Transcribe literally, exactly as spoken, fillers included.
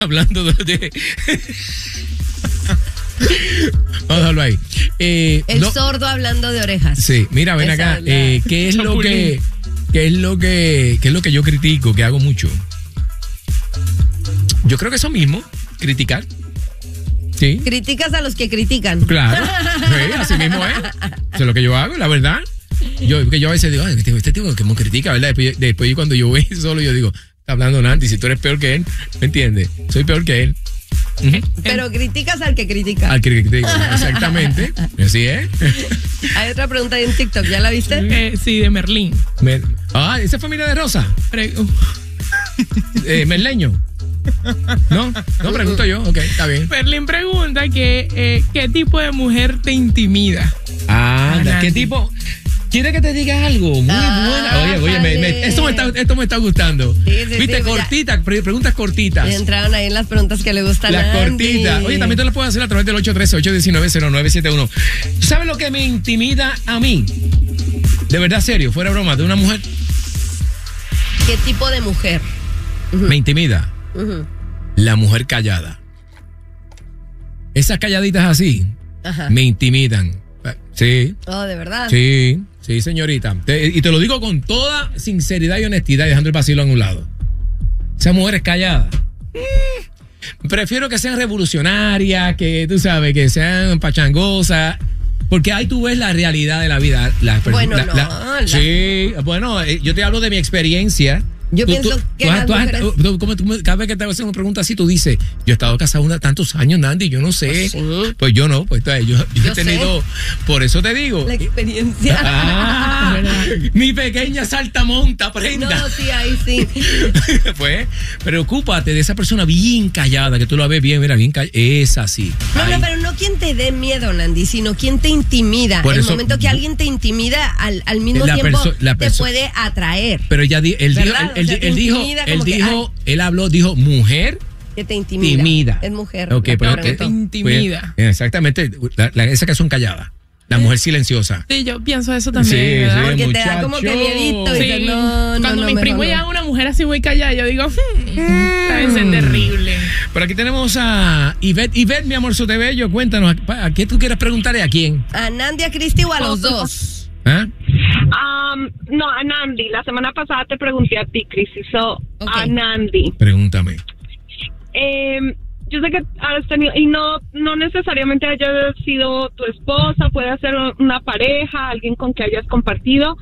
Hablando de... de... Vamos a dejarlo ahí. Eh, El no, sordo hablando de orejas. Sí, mira, ven Esa acá. es la- Eh, ¿Qué es lo que, qué es lo que, qué es lo que yo critico, que hago mucho? Yo creo que eso mismo, criticar. Sí. Criticas a los que critican. Claro. Sí, así mismo es. Eso es lo que yo hago, la verdad. Yo, que yo a veces digo, ay, este, este tipo que me critica, ¿verdad? Después, después cuando yo voy solo, yo digo, está hablando Nandy, si tú eres peor que él, ¿me entiendes? Soy peor que él. Uh-huh. Pero criticas al que critica. Al que critica, exactamente. Así es. Hay otra pregunta ahí en TikTok, ¿ya la viste? Eh, sí, de Merlín. Me- ah, ¿esa es familia de Rosa? Pre- Eh, ¿Merleño? No, no pregunto yo. Ok, está bien. Merlín pregunta que eh, ¿qué tipo de mujer te intimida? Ah, Ah, ¿qué Nandy. tipo? ¿Quiere que te diga algo? Muy Ah, buena. Oye, oye, me- me- vale. esto, me está, esto me está gustando. Sí, sí, Viste, sí, cortita, pre- preguntas cortitas. Y entraron ahí en las preguntas que le gustan Las a Andy. cortitas. Oye, también te las puedes hacer a través del ocho uno tres, ocho uno nueve, cero nueve siete uno. ¿Tú sabes lo que me intimida a mí? De verdad, serio, fuera broma, de una mujer. ¿Qué tipo de mujer? Me intimida. Ujú. La mujer callada. Esas calladitas así Ajá. me intimidan. Sí, Oh, ¿de verdad? sí, sí, señorita. Te- y te lo digo con toda sinceridad y honestidad, dejando el vacilo a un lado. Esas mujeres calladas. mm, Prefiero que sean revolucionarias, que tú sabes, que sean pachangosas. Porque ahí tú ves la realidad de la vida. La, Bueno, la- no, la- la- Sí, bueno, eh, yo te hablo de mi experiencia. Yo Tú- pienso tú- que tú has- las tú has- mujeres- tú- como tú- cada vez que te hacen una pregunta así, tú dices, yo he estado casado una, tantos años, Nandy, yo no sé. Pues sí. Pues yo no, pues entonces, yo, yo, Yo he tenido, por eso te digo. La experiencia. Ah, mi pequeña saltamonta, prenda. No, sí, ahí sí. Pues, preocúpate de esa persona bien callada, que tú la ves bien, mira, bien callada. Es así. No, Ahí. no, pero no quien te dé miedo, Nandy, sino quien te intimida. Por El eso- momento que alguien te intimida, al, al mismo La tiempo perso- la te perso- puede atraer. Pero ya di- él dijo, ¿Verdad? él, O sea, él- te él dijo, intimida él como que, dijo, él habló, dijo mujer Que te intimida. tímida. Es mujer. Ok, la pero que que- preguntó. Intimida. pues, exactamente, la, la- esa que son calladas. La mujer silenciosa. Sí, yo pienso eso también, Sí, ¿verdad? sí. Porque te da como que muchacho. miedito y Sí. dices, no, no, Cuando no, mis mejor primos no. llegan a una mujer así muy callada, yo digo, hmm, debe ser terrible. Por aquí tenemos a Ivette. Ivette, mi amor, te bello, cuéntanos, ¿a, a qué tú quieres preguntarle a quién? ¿A Nandy, a Cristi o a los dos? ¿Ah? Um, no, a Nandy. La semana pasada te pregunté a ti, Cris. So, Ok. a Nandy. Pregúntame. Eh, yo sé que has tenido, y no, no necesariamente haya sido tu esposa, puede ser una pareja, alguien con que hayas compartido.